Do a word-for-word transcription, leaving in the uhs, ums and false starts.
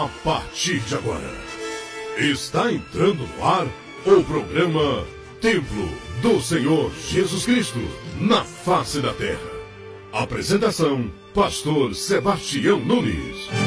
partir de agora, está entrando no ar o programa Templo do Senhor Jesus Cristo, na face da terra. Apresentação, Pastor Sebastião Nunes.